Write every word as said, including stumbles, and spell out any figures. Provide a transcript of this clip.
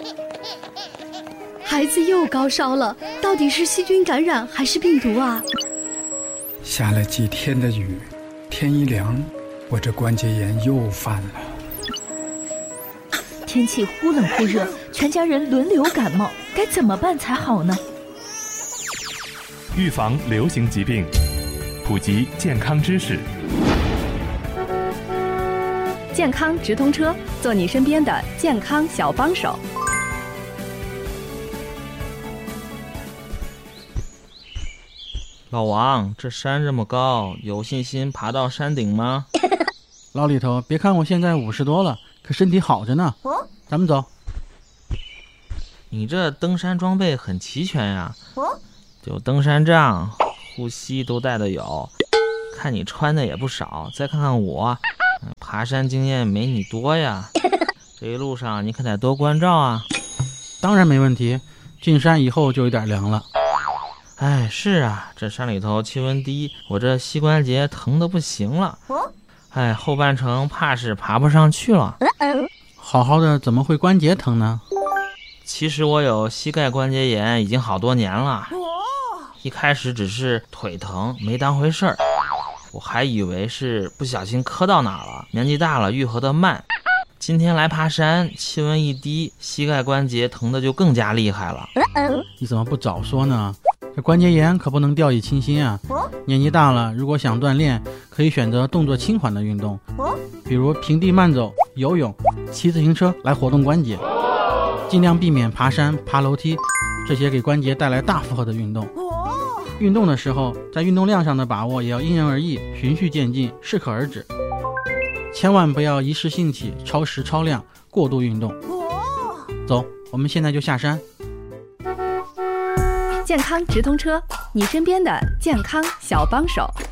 孩子又高烧了，到底是细菌感染还是病毒啊？ 下了几天的雨，天一凉，我这关节炎又犯了。 天气忽冷忽热，全家人轮流感冒，该怎么办才好呢？ 预防流行疾病，普及健康知识。 健康直通车，做你身边的健康小帮手。 老王，这山这么高，有信心爬到山顶吗？ 老李头，别看我现在五十多了，可身体好着呢。 哦， 咱们走。 你这登山装备很齐全呀。 哦， 有登山杖，护膝都带的有。看你穿的也不少，再看看我，爬山经验没你多呀。这一路上你可得多关照啊。 当然没问题，进山以后就有点凉了。 哎，是啊，这山里头气温低，我这膝关节疼得不行了。 哦， 哎，后半程怕是爬不上去了。 好好的怎么会关节疼呢？ 其实我有膝盖关节炎已经好多年了。一开始只是腿疼，没当回事儿，我还以为是不小心磕到哪了，年纪大了愈合得慢。今天来爬山，气温一低，膝盖关节疼得就更加厉害了。 你怎么不早说呢？这关节炎可不能掉以轻心啊！年纪大了，如果想锻炼，可以选择动作轻缓的运动，比如平地慢走、游泳、骑自行车来活动关节，尽量避免爬山、爬楼梯这些给关节带来大负荷的运动。运动的时候，在运动量上的把握也要因人而异，循序渐进，适可而止，千万不要一时兴起、超时超量、过度运动。走，我们现在就下山。 健康直通车，你身边的健康小帮手。